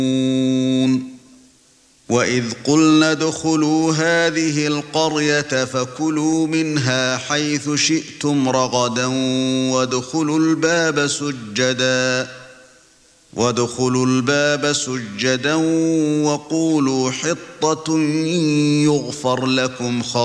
وَإِذْ قُلْنَا ادْخُلُوا هَٰذِهِ الْقَرْيَةَ فَكُلُوا مِنْهَا حَيْثُ شِئْتُمْ رَغَدًا وَادْخُلُوا الْبَابَ سُجَّدًا وَقُولُوا حِطَّةٌ يُغْفَرْ لَكُمْ